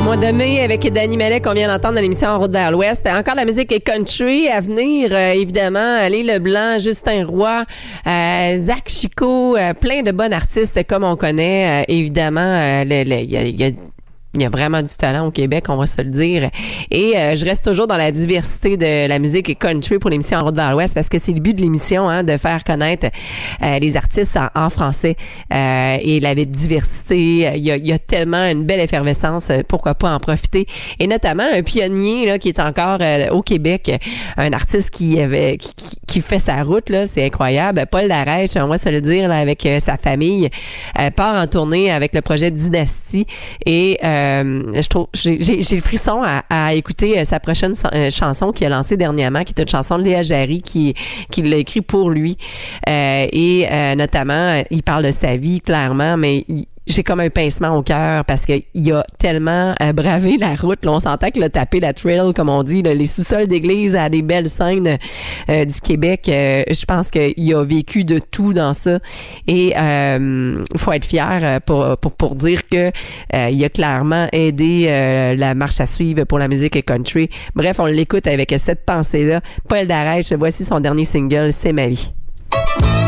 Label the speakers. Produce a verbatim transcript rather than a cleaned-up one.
Speaker 1: Mois de mai avec Danny Mallet qu'on vient d'entendre dans l'émission En route vers l'Ouest. Encore de la musique country à venir, euh, évidemment. Ali Leblanc, Justin Roy, euh, Zach Chico, euh, plein de bons artistes comme on connaît. Euh, évidemment, euh, il y a, y a Il y a vraiment du talent au Québec, on va se le dire. Et euh, je reste toujours dans la diversité de la musique et country pour l'émission En route vers l'Ouest parce que c'est le but de l'émission, hein, de faire connaître euh, les artistes en, en français euh, et la diversité. Il y, a, il y a tellement une belle effervescence, pourquoi pas en profiter. Et notamment un pionnier là qui est encore euh, au Québec, un artiste qui avait qui, qui fait sa route, là, c'est incroyable. Paul Darèche, on va se le dire, là, avec euh, sa famille, euh, part en tournée avec le projet Dynastie et euh, Euh, je trouve j'ai, j'ai, j'ai le frisson à, à écouter euh, sa prochaine euh, chanson qu'il a lancée dernièrement, qui est une chanson de Léa Jarry qui, qui l'a écrit pour lui. Euh, et euh, notamment, il parle de sa vie, clairement, mais il, j'ai comme un pincement au cœur parce que il a tellement euh, bravé la route. Là, on s'entend que le taper la trail, comme on dit, là, les sous-sols d'église à des belles scènes euh, du Québec. Euh, je pense qu'il a vécu de tout dans ça. Et il euh, faut être fier pour, pour, pour dire que euh, il a clairement aidé euh, la marche à suivre pour la musique country. Bref, on l'écoute avec cette pensée-là. Paul Darèche, voici son dernier single, C'est ma vie.